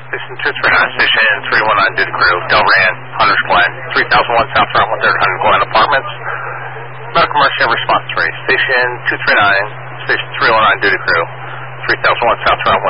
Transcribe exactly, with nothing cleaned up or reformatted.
Station two three nine, Station three one nine, duty crew, Delran, Hunter's Glen, three thousand one South Route one third, Hunter's Glen Apartments. Medical emergency response three, Station two three nine, Station three one nine, duty crew, three thousand one South Route one